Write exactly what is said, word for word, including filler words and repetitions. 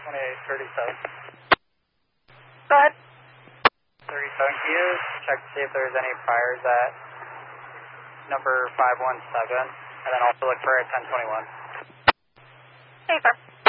twenty-eight thirty-seven. Go ahead. thirty-seven, can you check to see if there's any priors at number five one seven, and then also look for a ten twenty-one. Hey, sir.